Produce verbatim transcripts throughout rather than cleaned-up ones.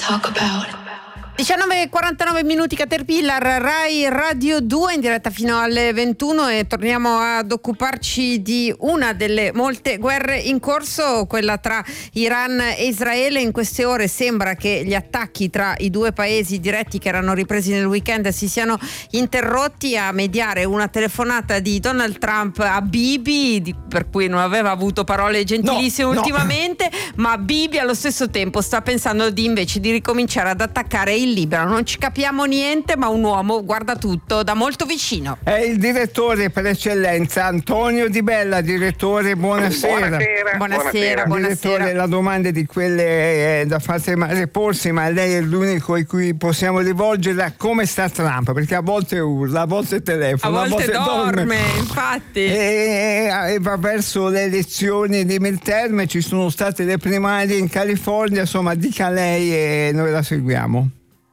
talk about. diciannove e quarantanove minuti, Caterpillar, Rai Radio due in diretta fino alle ventuno, e torniamo ad occuparci di una delle molte guerre in corso, quella tra Iran e Israele. In queste ore sembra che gli attacchi tra i due paesi diretti, che erano ripresi nel weekend, si siano interrotti. A mediare una telefonata di Donald Trump a Bibi, di, per cui non aveva avuto parole gentilissime no, ultimamente, no. Ma Bibi allo stesso tempo sta pensando di invece di ricominciare ad attaccare il Libano. Non ci capiamo niente, ma un uomo guarda tutto da molto vicino. È il direttore per eccellenza, Antonio Di Bella. Direttore, buonasera. Buonasera, buonasera. buonasera. Direttore, la domanda di quelle eh, da farsi porsi, ma lei è l'unico a cui possiamo rivolgerla: come sta Trump? Perché a volte urla, a volte telefona, a volte, a volte dorme, dorme, infatti. E, e, e va verso le elezioni di midterm, ci sono state le primarie in California, insomma, dica lei e noi la seguiamo.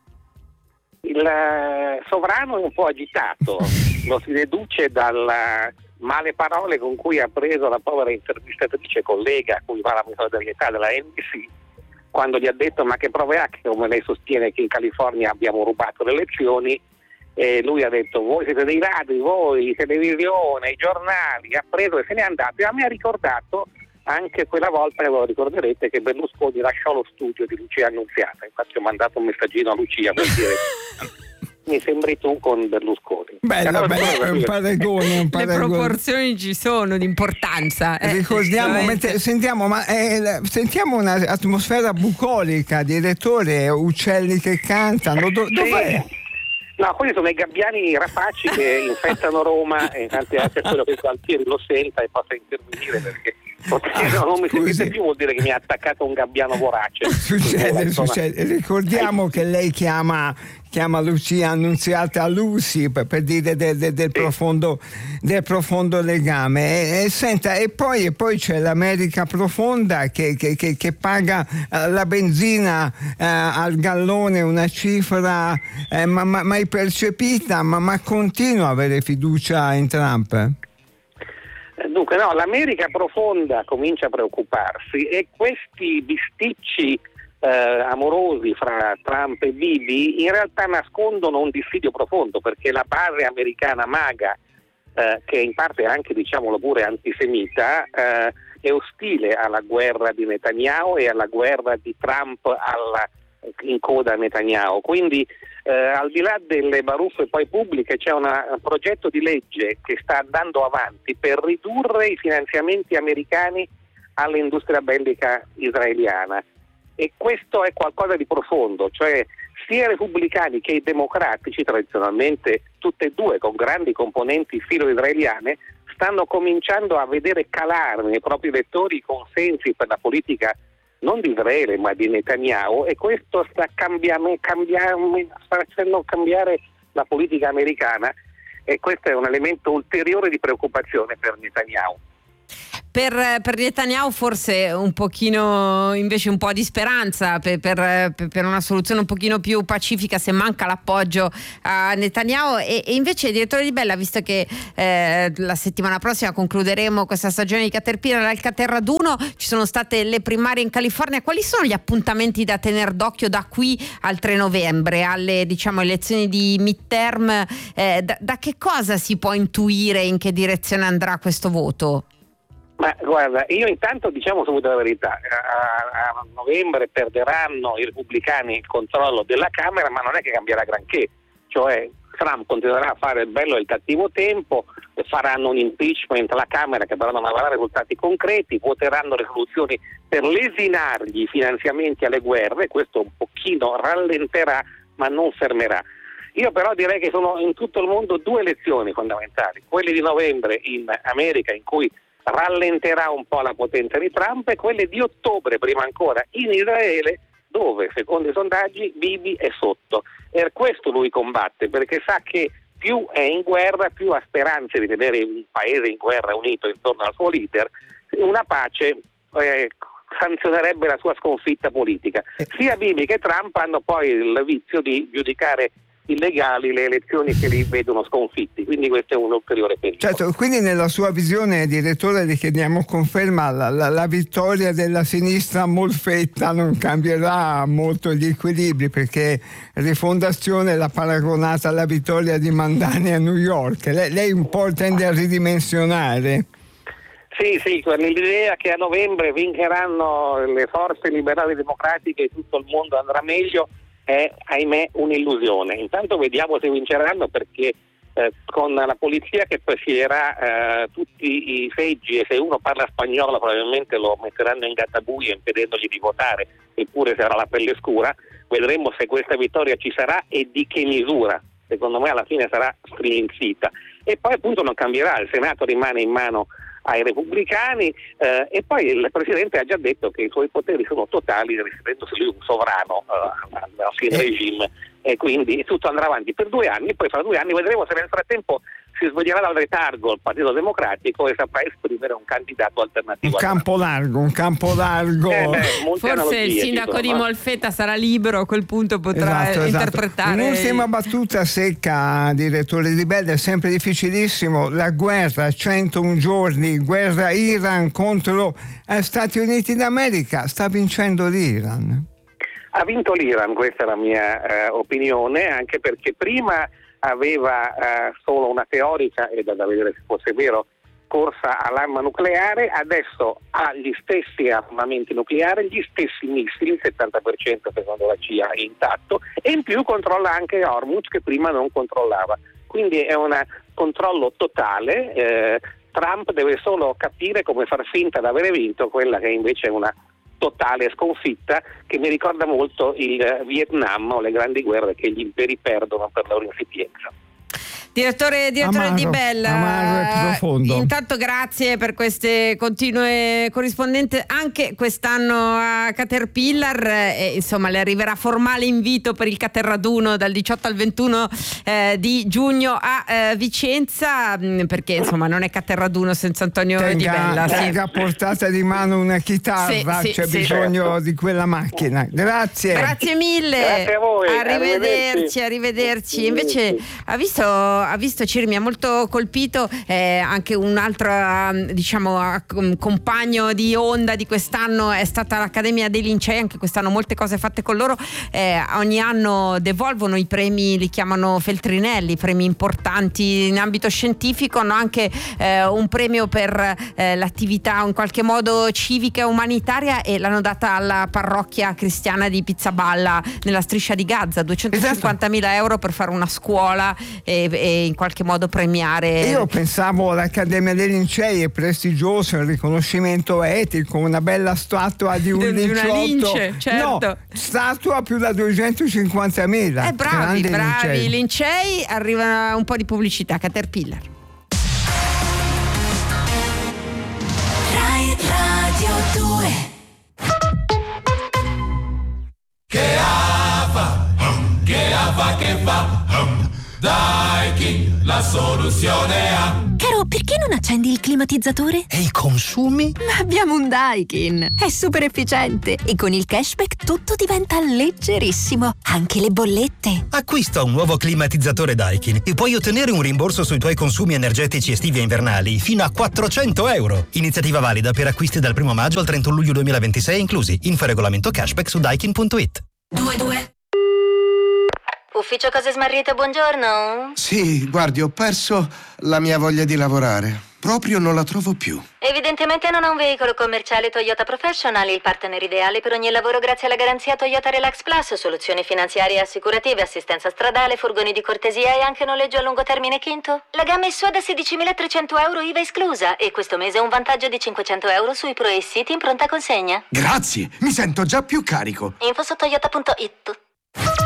Il sovrano è un po' agitato, lo si deduce dalle male parole con cui ha preso la povera intervistatrice collega a cui va la solidarietà della N B C, quando gli ha detto: ma che prove ha che, come lei sostiene, che in California abbiamo rubato le elezioni? E lui ha detto: voi siete dei ladri, voi, televisione, i giornali. Ha preso e se n'è andato, e a me ha ricordato anche quella volta, lo ricorderete, che Berlusconi lasciò lo studio di Lucia Annunziata. Infatti ho mandato un messaggino a Lucia per dire: mi sembri tu con Berlusconi. Bello, allora, bello, è un paragone, un paragone. Le proporzioni ci sono di importanza. Eh, Ricordiamo, mentre, sentiamo, ma eh, sentiamo un'atmosfera bucolica, direttore, uccelli che cantano. Do, sì. Dov'è? No, quelli sono i gabbiani rapaci che infettano Roma, e tanti altri, quello che Gualtieri lo senta e possa intervenire, perché se non mi sentite più vuol dire che mi ha attaccato un gabbiano vorace. Succede, succede. Ricordiamo che lei chiama chiama Lucia Annunziata Lucy per, per dire del, del, del, profondo, del profondo legame. E, e, senta, e poi, e poi c'è l'America profonda che, che, che, che paga uh, la benzina uh, al gallone, una cifra uh, ma, ma, mai percepita, ma, ma continua a avere fiducia in Trump. Dunque no, l'America profonda comincia a preoccuparsi, e questi bisticci eh, amorosi fra Trump e Bibi in realtà nascondono un dissidio profondo, perché la base americana MAGA, eh, che in parte è anche, diciamolo pure, antisemita, eh, è ostile alla guerra di Netanyahu e alla guerra di Trump alla, in coda a Netanyahu. Quindi Eh, al di là delle baruffe poi pubbliche c'è una, un progetto di legge che sta andando avanti per ridurre i finanziamenti americani all'industria bellica israeliana, e questo è qualcosa di profondo, cioè sia i repubblicani che i democratici, tradizionalmente tutte e due con grandi componenti filo-israeliane, stanno cominciando a vedere calare nei propri elettori i consensi per la politica non di Israele ma di Netanyahu, e questo sta cambiando, cambiando, sta facendo cambiare la politica americana, e questo è un elemento ulteriore di preoccupazione per Netanyahu. Per, per Netanyahu forse un pochino, invece un po' di speranza per, per, per una soluzione un pochino più pacifica, se manca l'appoggio a Netanyahu. E, e invece, direttore Di Bella, visto che eh, la settimana prossima concluderemo questa stagione di Caterpillar al Caterraduno, ci sono state le primarie in California, quali sono gli appuntamenti da tenere d'occhio da qui al tre novembre, alle, diciamo, elezioni di midterm? Eh, da, da che cosa si può intuire in che direzione andrà questo voto? Ma guarda, io intanto, diciamo subito la verità, a, a novembre perderanno i repubblicani il controllo della Camera, ma non è che cambierà granché, cioè Trump continuerà a fare il bello e il cattivo tempo, faranno un impeachment alla Camera che però non avrà risultati concreti, voteranno risoluzioni per lesinargli i finanziamenti alle guerre, questo un pochino rallenterà ma non fermerà. Io però direi che sono in tutto il mondo due elezioni fondamentali, quelle di novembre in America, in cui rallenterà un po' la potenza di Trump, e quelle di ottobre, prima ancora, in Israele, dove secondo i sondaggi Bibi è sotto. Per questo lui combatte, perché sa che più è in guerra, più ha speranze di vedere un paese in guerra unito intorno al suo leader. Una pace eh, sanzionerebbe la sua sconfitta politica. Sia Bibi che Trump hanno poi il vizio di giudicare illegali le elezioni che li vedono sconfitti, quindi questo è un ulteriore pericolo. Certo, quindi nella sua visione, direttore, le chiediamo conferma, la, la, la vittoria della sinistra Molfetta non cambierà molto gli equilibri, perché Rifondazione l'ha paragonata alla vittoria di Mandani a New York. Lei, lei un po' tende a ridimensionare. Sì, sì, l'idea che a novembre vinceranno le forze liberali democratiche e tutto il mondo andrà meglio è, ahimè, un'illusione. Intanto vediamo se vinceranno, perché eh, con la polizia che presiederà eh, tutti i seggi, e se uno parla spagnolo probabilmente lo metteranno in gattabuia impedendogli di votare, eppure sarà la pelle scura. Vedremo se questa vittoria ci sarà e di che misura. Secondo me alla fine sarà striminzita. E poi appunto non cambierà, il Senato rimane in mano ai repubblicani eh, e poi il Presidente ha già detto che i suoi poteri sono totali, ritenendosi lui un sovrano eh, al fine regime, e quindi tutto andrà avanti per due anni, poi fra due anni vedremo se nel frattempo si sveglierà dal letargo il Partito Democratico e saprà esprimere un candidato alternativo. Un campo largo, un campo largo. Eh beh, forse il sindaco di Molfetta sarà libero, a quel punto potrà esatto, interpretare. Esatto. Un'ultima battuta secca, direttore Di Bella, è sempre difficilissimo. La guerra, centouno giorni, guerra Iran contro eh, Stati Uniti d'America, sta vincendo l'Iran. Ha vinto l'Iran, questa è la mia eh, opinione, anche perché prima aveva eh, solo una teorica, e da vedere se fosse vero, corsa all'arma nucleare, adesso ha gli stessi armamenti nucleari, gli stessi missili, il settanta per cento secondo la C I A è intatto, e in più controlla anche Hormuz, che prima non controllava. Quindi è un controllo totale. eh, Trump deve solo capire come far finta di avere vinto quella che invece è una totale sconfitta, che mi ricorda molto il Vietnam o le grandi guerre che gli imperi perdono per loro insipienza. Direttore, direttore amaro, Di Bella, amaro e profondo. Intanto grazie per queste continue corrispondenze anche quest'anno a Caterpillar, e insomma le arriverà formale invito per il Caterraduno dal diciotto al ventuno eh, di giugno a eh, Vicenza, perché insomma non è Caterraduno senza Antonio tenga, Di Bella. Tenga sì. a portata di mano una chitarra, sì, c'è sì, bisogno sì. di quella macchina. Grazie. Grazie mille. Grazie a voi. Arrivederci, arrivederci. Invece ha visto ha visto Ciri, mi ha molto colpito eh, anche un altro diciamo compagno di onda di quest'anno è stata l'Accademia dei Lincei. Anche quest'anno molte cose fatte con loro, eh, ogni anno devolvono i premi, li chiamano Feltrinelli, premi importanti in ambito scientifico. Hanno anche eh, un premio per eh, l'attività in qualche modo civica e umanitaria, e l'hanno data alla parrocchia cristiana di Pizzaballa nella striscia di Gaza, duecentocinquantamila euro per fare una scuola e, e in qualche modo premiare. Io pensavo l'Accademia dei Lincei è prestigioso, il riconoscimento etico, una bella statua di un di linciotto. una lince, certo. No, statua più da duecentocinquantamila. Eh, bravi, Grandi bravi lincei. lincei. Arriva un po' di pubblicità. Caterpillar. Rai Radio due. Che ava, che ava che va, Daikin, la soluzione ha. Caro, perché non accendi il climatizzatore? E i consumi? Ma abbiamo un Daikin, è super efficiente e con il cashback tutto diventa leggerissimo, anche le bollette. Acquista un nuovo climatizzatore Daikin e puoi ottenere un rimborso sui tuoi consumi energetici estivi e invernali fino a quattrocento euro. Iniziativa valida per acquisti dal primo maggio al trentuno luglio duemilaventisei inclusi. Info regolamento cashback su daikin punto it. due due. Ufficio Cose Smarrite, buongiorno. Sì, guardi, ho perso la mia voglia di lavorare. Proprio non la trovo più. Evidentemente non ha un veicolo commerciale Toyota Professional, il partner ideale per ogni lavoro grazie alla garanzia Toyota Relax Plus, soluzioni finanziarie e assicurative, assistenza stradale, furgoni di cortesia e anche noleggio a lungo termine quinto. La gamma è sua da sedicimilatrecento euro I V A esclusa e questo mese un vantaggio di cinquecento euro sui Pro Ace City in pronta consegna. Grazie, mi sento già più carico. Info su toyota punto it.